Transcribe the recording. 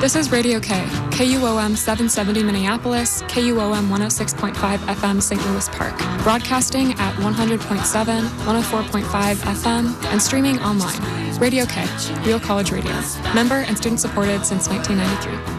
This is Radio K, KUOM 770 Minneapolis, KUOM 106.5 FM St. Louis Park, broadcasting at 100.7, 104.5 FM, and streaming online. Radio K, Real College Radio. Member and student supported since 1993.